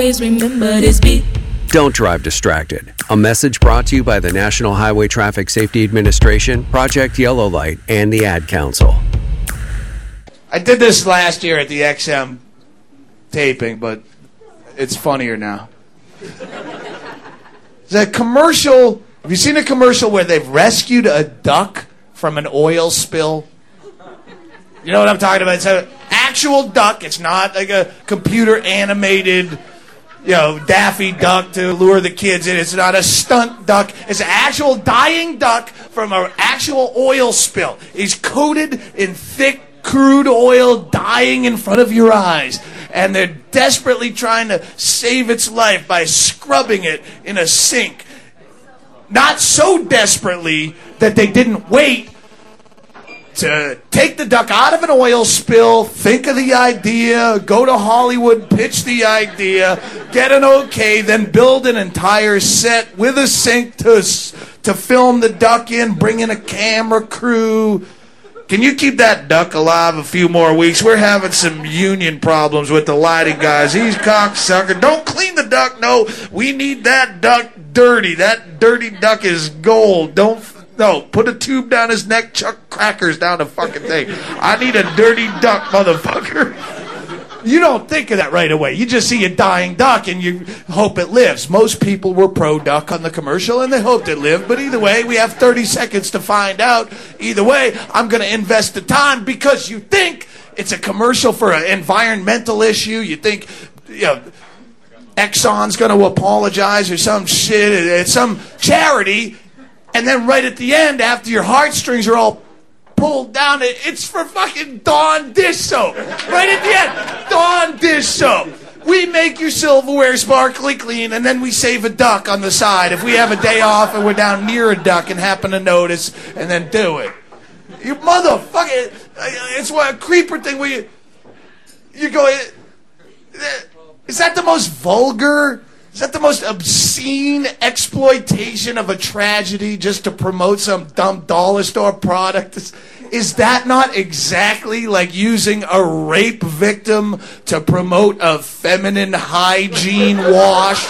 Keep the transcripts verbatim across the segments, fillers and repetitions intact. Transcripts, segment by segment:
Always remember this beat. Don't drive distracted. A message brought to you by the National Highway Traffic Safety Administration, Project Yellow Light, and the Ad Council. I did this last year at the X M taping, but it's funnier now. The commercial, have you seen a commercial where they've rescued a duck from an oil spill? You know what I'm talking about? It's an actual duck. It's not like a computer animated, you know, Daffy Duck to lure the kids in. It's not a stunt duck. It's an actual dying duck from an actual oil spill. He's coated in thick crude oil, dying in front of your eyes. And they're desperately trying to save its life by scrubbing it in a sink. Not so desperately that they didn't wait to take the duck out of an oil spill, think of the idea, go to Hollywood, pitch the idea, get an okay, then build an entire set with a sink to, to film the duck in, bring in a camera crew. Can you keep that duck alive a few more weeks? We're having some union problems with the lighting guys. He's cocksucker. Don't clean the duck. No, we need that duck dirty. That dirty duck is gold. Don't... No, put a tube down his neck, chuck crackers down the fucking thing. I need a dirty duck, motherfucker. You don't think of that right away. You just see a dying duck and you hope it lives. Most people were pro-duck on the commercial and they hoped it lived. But either way, we have thirty seconds to find out. Either way, I'm going to invest the time because you think it's a commercial for an environmental issue. You think, you know, Exxon's going to apologize or some shit. It's some charity. And then right at the end, after your heartstrings are all pulled down, it's for fucking Dawn dish soap. Right at the end, Dawn dish soap. We make your silverware sparkly clean, and then we save a duck on the side if we have a day off and we're down near a duck and happen to notice, and then do it. You motherfucker. It's what a creeper thing where you, you go, is that the most vulgar... Is that the most obscene exploitation of a tragedy just to promote some dumb dollar store product? Is, is that not exactly like using a rape victim to promote a feminine hygiene wash?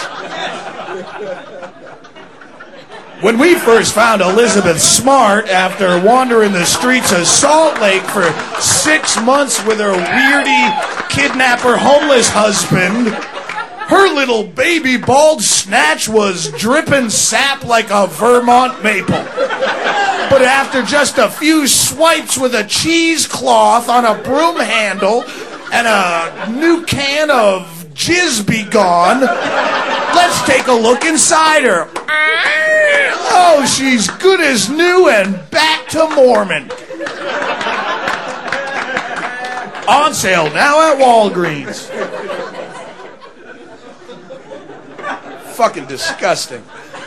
When we first found Elizabeth Smart after wandering the streets of Salt Lake for six months with her weirdy kidnapper homeless husband, her little baby bald snatch was dripping sap like a Vermont maple. But after just a few swipes with a cheesecloth on a broom handle and a new can of Jizz Be Gone, let's take a look inside her. Oh, she's good as new and back to Mormon. On sale now at Walgreens. Fucking disgusting.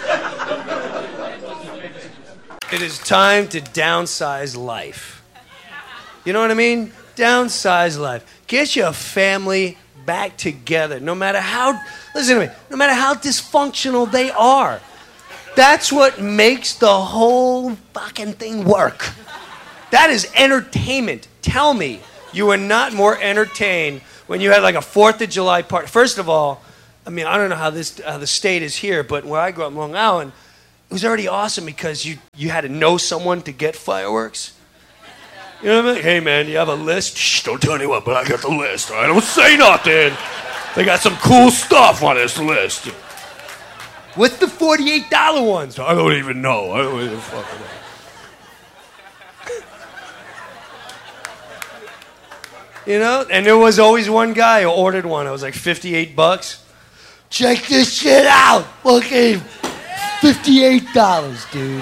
It is time to downsize life. You know what I mean? Downsize life. Get your family back together. No matter how, listen to me, no matter how dysfunctional they are. That's what makes the whole fucking thing work. That is entertainment. Tell me you were not more entertained when you had like a fourth of July party. First of all, I mean, I don't know how this how the state is here, but where I grew up in Long Island, it was already awesome because you, you had to know someone to get fireworks. You know what I mean? Hey, man, you have a list? Shh, don't tell anyone, but I got the list. All right, don't say nothing. They got some cool stuff on this list. What's the forty-eight dollar ones? I don't even know. I don't even fucking know. You know? And there was always one guy who ordered one. It was like fifty-eight bucks. Check this shit out. Fucking fifty-eight dollars, dude.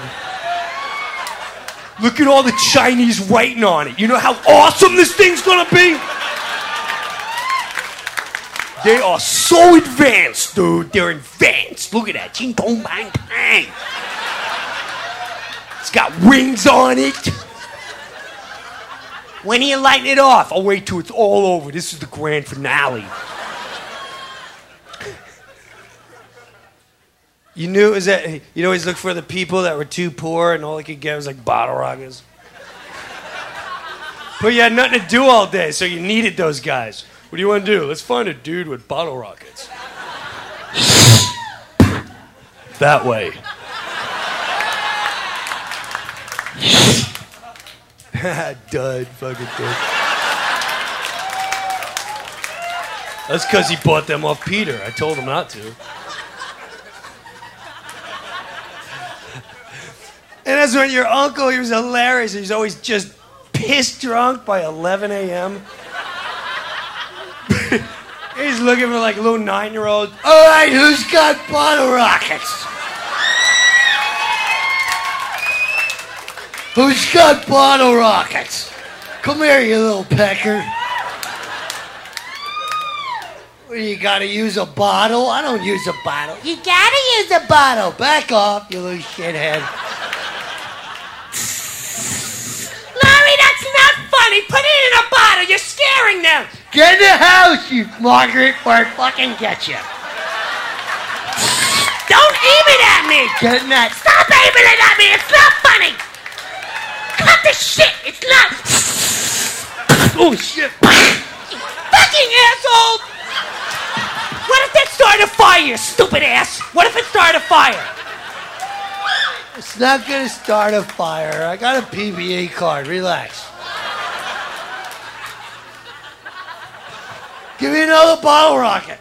Look at all the Chinese writing on it. You know how awesome this thing's gonna be? They are so advanced, dude. They're advanced. Look at that. Ching pong bang bang. It's got rings on it. When are you lighting it off? I'll wait till it's all over. This is the grand finale. You knew it was that you'd always look for the people that were too poor and all they could get was like bottle rockets. But you had nothing to do all day, so you needed those guys. What do you want to do? Let's find a dude with bottle rockets. that way. Dud, fucking dud. That's because he bought them off Peter. I told him not to. And that's when your uncle, he was hilarious. He's always just pissed drunk by eleven a.m. He's looking for like a little nine-year-old. All right, who's got bottle rockets? Who's got bottle rockets? Come here, you little pecker. What, you gotta use a bottle? I don't use a bottle. You gotta use a bottle. Back off, you little shithead. Larry, that's not funny. Put it in a bottle. You're scaring them. Get in the house, you Margaret, or I fucking get you. Don't aim it at me. Get in that. Stop aiming it at me. It's not funny. Cut the shit. It's not. Oh, shit. You fucking asshole. What if that started a fire, you stupid ass? What if it started a fire? It's not gonna start a fire. I got a P B A card. Relax. Give me another bottle rocket.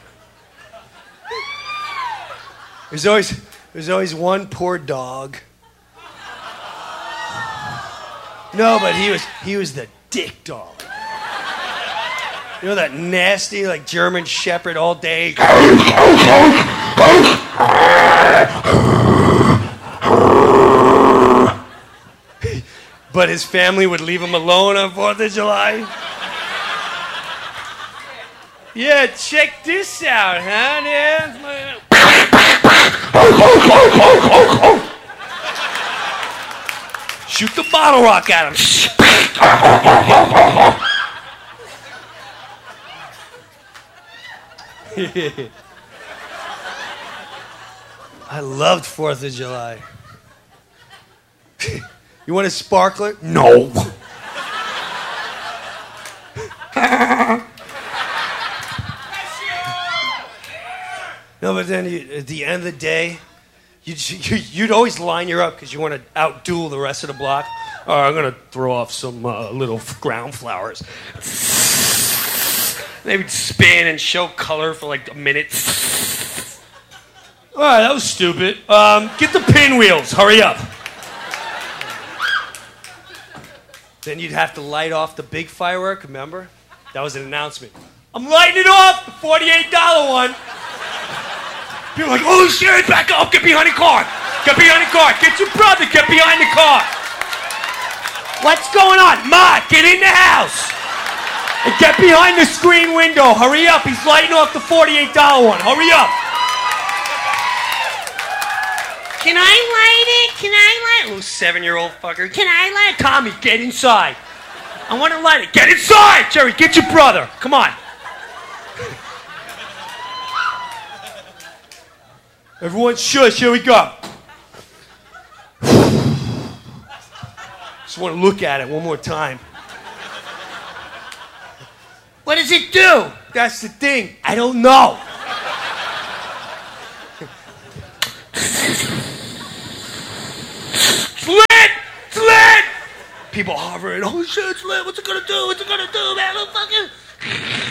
There's always, there's always one poor dog. No, but he was, he was the dick dog. You know that nasty, like German Shepherd all day. But his family would leave him alone on fourth of July. Yeah, check this out, huh? Yeah. Shoot the bottle rock at him. I loved fourth of July. You want a sparkler? No. No, but then you, at the end of the day, you'd, you'd always line her up because you want to outduel the rest of the block. All right, I'm going to throw off some uh, little ground flowers. They would spin and show color for like a minute. All right, that was stupid. Um, get the pinwheels. Hurry up. Then you'd have to light off the big firework, remember? That was an announcement. I'm lighting it off, the forty-eight dollar one. People are like, holy shit, back up, get behind the car. Get behind the car. Get your brother, get behind the car. What's going on? Ma, get in the house. And get behind the screen window. Hurry up, he's lighting off the forty-eight dollar one. Hurry up. Can I light it? Can I light it? Little seven-year-old fucker. Can I light it? Tommy, get inside. I want to light it. Get inside! Jerry, get your brother. Come on. Everyone shush, here we go. Just want to look at it one more time. What does it do? That's the thing. I don't know. It's lit! It's lit! People hovering. Oh shit, it's lit. What's it gonna do? What's it gonna do, man? Oh, fucking...